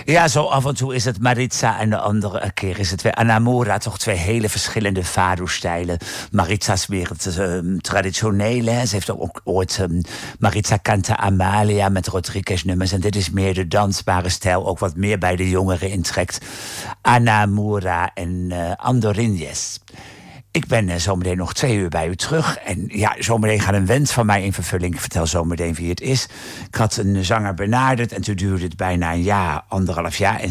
Ja, zo af en toe is het Maritza en de andere keer is het weer Anamora. Toch twee hele verschillende fado-stijlen. Maritza is meer het traditionele. Hè. Ze heeft ook ooit Maritza Canta Amalia met Rodriguez-nummers. En dit is meer de dansbare stijl. Ook wat meer bij de jongeren intrekt. Anamora en Andorinhas. Ik ben zometeen nog 2 uur bij u terug. En ja, zometeen gaat een wens van mij in vervulling. Ik vertel zometeen wie het is. Ik had een zanger benaderd en toen duurde het bijna een jaar, 1,5 jaar. En